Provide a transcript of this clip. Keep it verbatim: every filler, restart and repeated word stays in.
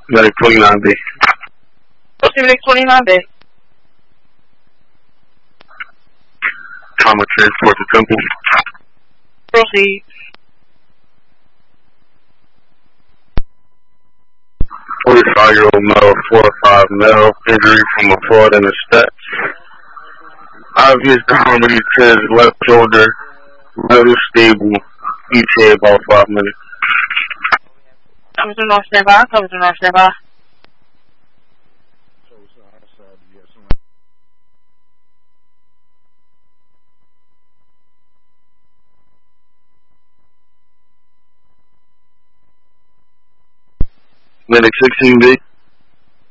Medic twenty-nine B. Medic twenty-nine B. Trauma transport to Temple. Proceed. forty-five-year-old male, four or five male, injury from a fall in the steps. Obvious deformity to his left shoulder, little stable, E T A about five minutes. Comes to North Standby, comes to North Standby. Medic sixteen B.